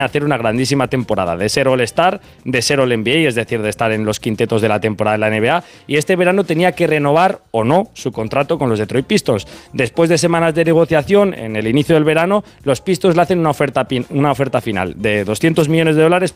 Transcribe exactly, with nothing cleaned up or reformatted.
hacer una grandísima temporada, de ser All-Star, de ser All-N B A, es decir, de estar en los quintetos de la temporada de la N B A, y este verano tenía que renovar o no su contrato con los Detroit Pistons. Después de semanas de negociación, en el inicio del verano, los Pistons le hacen una oferta, una oferta final de doscientos millones de dólares